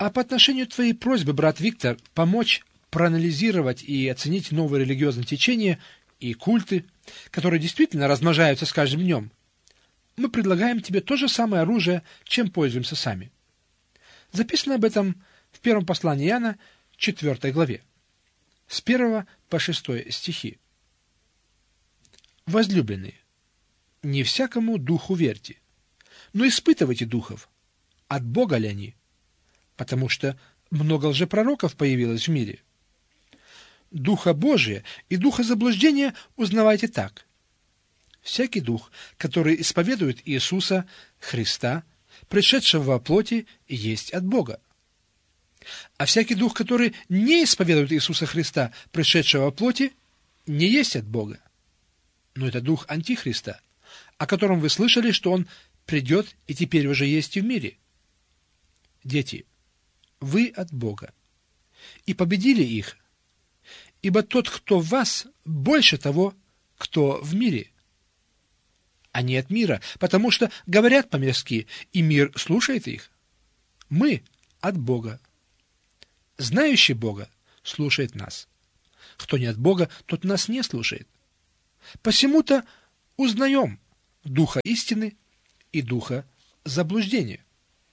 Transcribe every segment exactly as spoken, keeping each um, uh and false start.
А по отношению твоей просьбы, брат Виктор, помочь проанализировать и оценить новые религиозные течения и культы, которые действительно размножаются с каждым днем, мы предлагаем тебе то же самое оружие, чем пользуемся сами. Записано об этом в первом послании Иоанна, четвёртой главе, с первого по шестой стихи. Возлюбленные, не всякому духу верьте, но испытывайте духов, от Бога ли они, потому что много лжепророков появилось в мире. Духа Божия и духа заблуждения узнавайте так. Всякий дух, который исповедует Иисуса Христа, пришедшего во плоти, есть от Бога. А всякий дух, который не исповедует Иисуса Христа, пришедшего во плоти, не есть от Бога. Но это дух Антихриста, о котором вы слышали, что он придет и теперь уже есть и в мире. Дети, вы от Бога, и победили их, ибо тот, кто в вас, больше того, кто в мире. Они от мира, потому что говорят по-мирски, и мир слушает их. Мы от Бога. Знающий Бога слушает нас. Кто не от Бога, тот нас не слушает. Посему-то узнаем духа истины и духа заблуждения.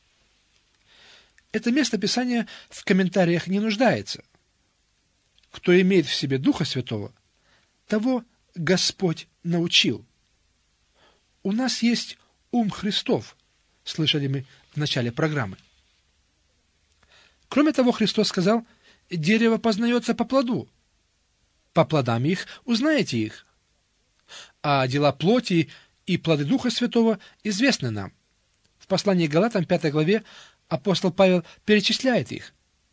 Это место Писания в комментариях не нуждается. Кто имеет в себе Духа Святого, того Господь научил. У нас есть ум Христов, слышали мы в начале программы. Кроме того, Христос сказал, дерево познается по плоду. По плодам их узнаете их. А дела плоти и плоды Духа Святого известны нам. В послании к Галатам, пятой главе, апостол Павел перечисляет их.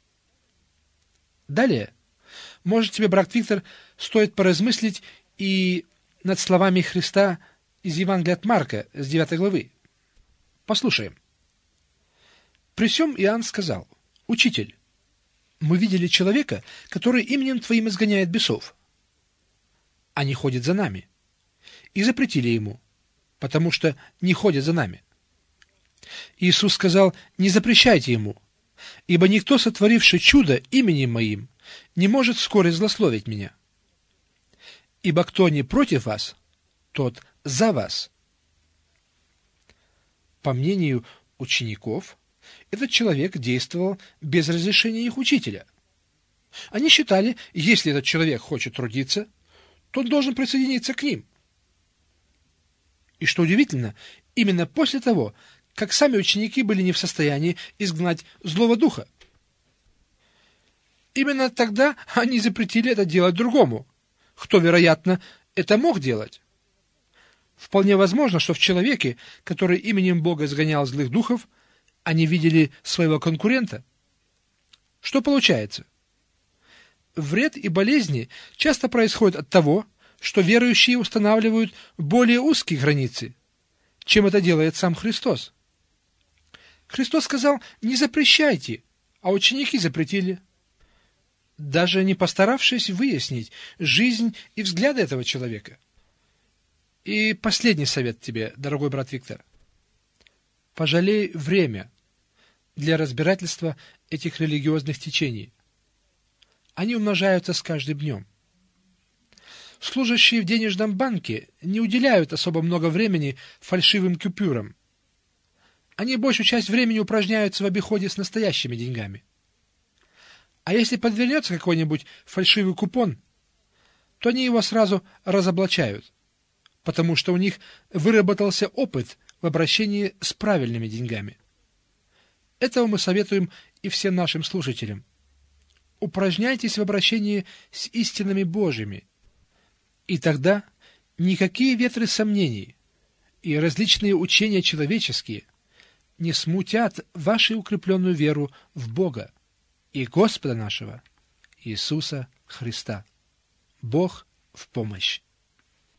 Далее, может тебе, брат Виктор, стоит поразмыслить и над словами Христа из Евангелия от Марка, с девятой главы. Послушаем. «При сем Иоанн сказал, Учитель, мы видели человека, который именем Твоим изгоняет бесов. Они ходят за нами. И запретили ему, потому что не ходят за нами. Иисус сказал, не запрещайте ему, ибо никто, сотворивший чудо именем Моим, не может вскоре злословить Меня. Ибо кто не против вас, тот за вас». По мнению учеников, этот человек действовал без разрешения их учителя. Они считали, если этот человек хочет трудиться, то он должен присоединиться к ним. И что удивительно, именно после того, как сами ученики были не в состоянии изгнать злого духа. Именно тогда они запретили это делать другому, кто, вероятно, это мог делать. Вполне возможно, что в человеке, который именем Бога изгонял злых духов, они видели своего конкурента. Что получается? Вред и болезни часто происходят от того, что верующие устанавливают более узкие границы, чем это делает сам Христос. Христос сказал, не запрещайте, а ученики запретили, даже не постаравшись выяснить жизнь и взгляды этого человека. И последний совет тебе, дорогой брат Виктор. Пожалей время для разбирательства этих религиозных течений. Они умножаются с каждым днем. Служащие в денежном банке не уделяют особо много времени фальшивым купюрам. Они большую часть времени упражняются в обиходе с настоящими деньгами. А если подвернется какой-нибудь фальшивый купон, то они его сразу разоблачают, потому что у них выработался опыт в обращении с правильными деньгами. Этого мы советуем и всем нашим слушателям. Упражняйтесь в обращении с истинами Божьими, и тогда никакие ветры сомнений и различные учения человеческие не смутят вашу укрепленную веру в Бога и Господа нашего Иисуса Христа. Бог в помощь.